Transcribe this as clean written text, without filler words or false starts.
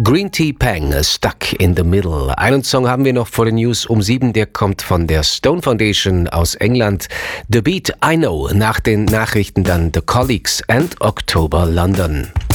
Green Tea Pang, Stuck in the Middle. Einen Song haben wir noch vor den News um 7, der kommt von der Stone Foundation aus England. The Beat I Know, nach den Nachrichten dann The Colleagues and October London.